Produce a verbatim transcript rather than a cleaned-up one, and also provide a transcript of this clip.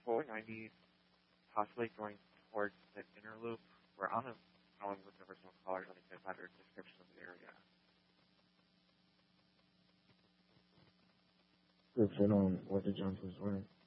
four ninety, possibly going towards the inner loop. We're on a calling with the original caller to get a better description of the area. Good fit on what the jumpers were.